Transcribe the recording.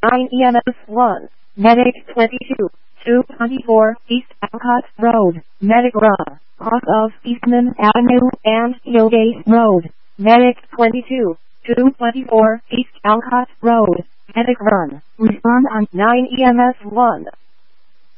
EMS 1, Medic 22, 224 East Alcott Road, Medic Run, off of Eastman Avenue and Hillgate Road, Medic 22, 224 East Alcott Road, Medic Run, respond on 9 EMS 1.